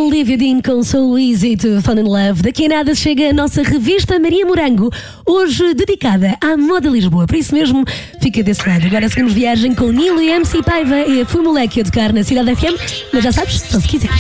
Olivia Dean com So Easy to Fall in Love. Daqui a nada chega a nossa revista Maria Morango, hoje dedicada à moda Lisboa. Por isso mesmo, fica desse lado. Agora seguimos viagem com Nilo e MC Paiva e a Fui Moleque a tocar na Cidade FM. Mas já sabes, só se quiseres.